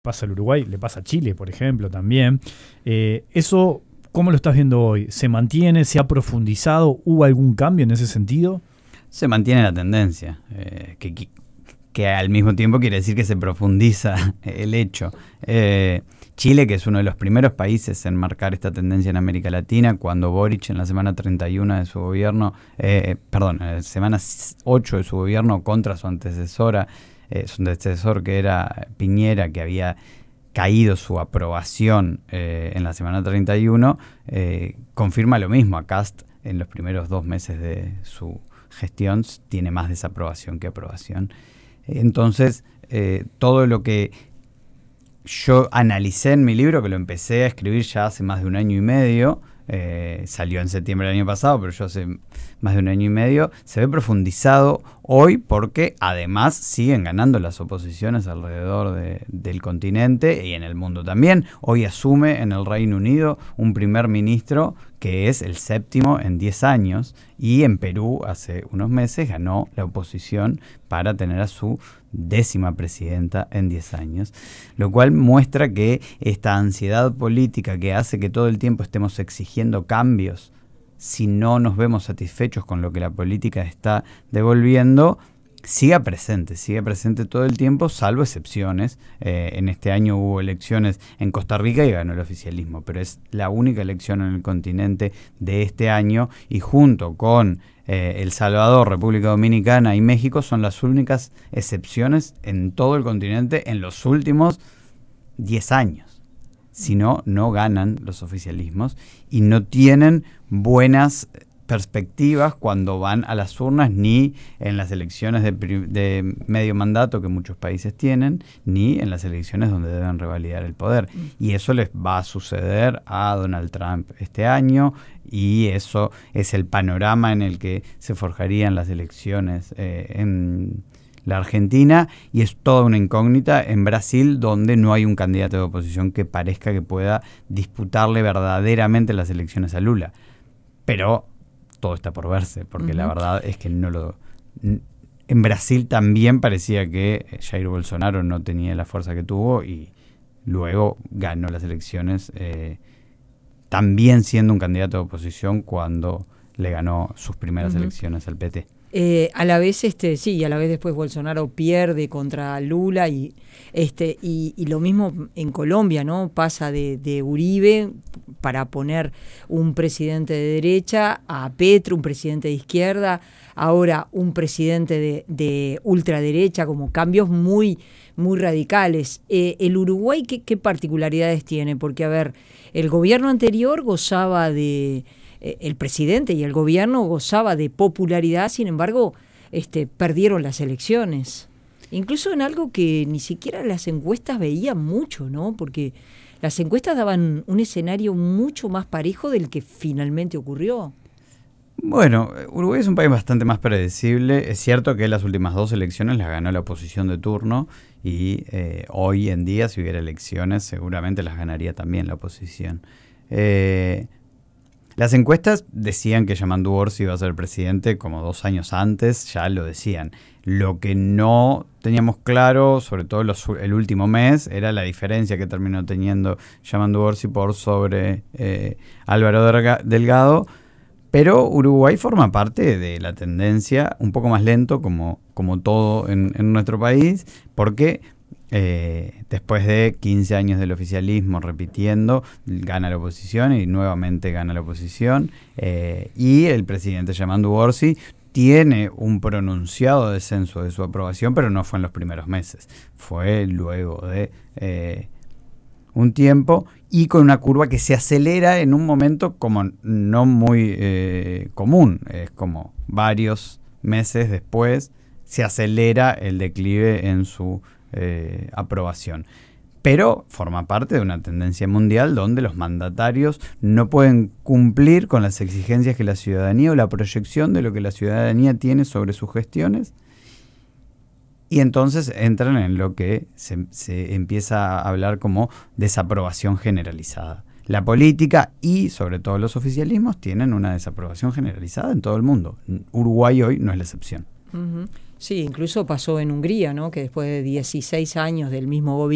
pasa al Uruguay, le pasa a Chile, por ejemplo, también. Eso, ¿cómo lo estás viendo hoy? ¿Se mantiene? ¿Se ha profundizado? ¿Hubo algún cambio en ese sentido? Se mantiene la tendencia, que al mismo tiempo quiere decir que se profundiza el hecho. Chile, que es uno de los primeros países en marcar esta tendencia en América Latina, cuando Boric en la semana 31 de su gobierno, semana 8 de su gobierno contra su antecesor que era Piñera, que había caído su aprobación en la semana 31, confirma lo mismo. A Kast en los primeros 2 meses de su gestión tiene más desaprobación que aprobación. Entonces, todo lo que yo analicé en mi libro, que lo empecé a escribir ya hace más de 1 año y medio, salió en septiembre del año pasado, pero yo hace más de 1 año y medio, se ve profundizado hoy porque además siguen ganando las oposiciones alrededor del continente y en el mundo también. Hoy asume en el Reino Unido un primer ministro que es el 7º en 10 años, y en Perú hace unos meses ganó la oposición para tener a su 10ª presidenta en 10 años, lo cual muestra que esta ansiedad política que hace que todo el tiempo estemos exigiendo cambios si no nos vemos satisfechos con lo que la política está devolviendo, sigue presente todo el tiempo, salvo excepciones. En este año hubo elecciones en Costa Rica y ganó el oficialismo, pero es la única elección en el continente de este año, y junto con El Salvador, República Dominicana y México son las únicas excepciones en todo el continente en los últimos 10 años. Si no, no ganan los oficialismos y no tienen buenas perspectivas cuando van a las urnas, ni en las elecciones de medio mandato que muchos países tienen, ni en las elecciones donde deben revalidar el poder. Y eso les va a suceder a Donald Trump este año, y eso es el panorama en el que se forjarían las elecciones en la Argentina, y es toda una incógnita en Brasil, donde no hay un candidato de oposición que parezca que pueda disputarle verdaderamente las elecciones a Lula. Pero todo está por verse, porque la verdad es que en Brasil también parecía que Jair Bolsonaro no tenía la fuerza que tuvo, y luego ganó las elecciones también siendo un candidato de oposición cuando le ganó sus primeras elecciones al PT. A la vez, a la vez después Bolsonaro pierde contra Lula y lo mismo en Colombia, ¿no? Pasa de Uribe para poner un presidente de derecha a Petro, un presidente de izquierda, ahora un presidente de ultraderecha, como cambios muy, muy radicales. ¿El Uruguay qué particularidades tiene? Porque, a ver, el gobierno anterior gozaba el presidente y el gobierno gozaba de popularidad, sin embargo, perdieron las elecciones. Incluso en algo que ni siquiera las encuestas veían mucho, ¿no? Porque las encuestas daban un escenario mucho más parejo del que finalmente ocurrió. Bueno, Uruguay es un país bastante más predecible. Es cierto que las últimas 2 elecciones las ganó la oposición de turno, y hoy en día, si hubiera elecciones, seguramente las ganaría también la oposición. Las encuestas decían que Yamandu Orsi iba a ser presidente como 2 años antes, ya lo decían. Lo que no teníamos claro, sobre todo el último mes, era la diferencia que terminó teniendo Yamandu Orsi por sobre Álvaro Delgado. Pero Uruguay forma parte de la tendencia, un poco más lento como todo en nuestro país, porque después de 15 años del oficialismo repitiendo, gana la oposición y nuevamente gana la oposición, y el presidente Yamandu Orsi tiene un pronunciado descenso de su aprobación, pero no fue en los primeros meses, fue luego de un tiempo, y con una curva que se acelera en un momento como no muy común. Es como varios meses después se acelera el declive en su aprobación. Pero forma parte de una tendencia mundial donde los mandatarios no pueden cumplir con las exigencias que la ciudadanía, o la proyección de lo que la ciudadanía tiene sobre sus gestiones, y entonces entran en lo que se empieza a hablar como desaprobación generalizada. La política y sobre todo los oficialismos tienen una desaprobación generalizada en todo el mundo. Uruguay hoy no es la excepción. Sí, incluso pasó en Hungría, ¿no? Que después de 16 años del mismo gobierno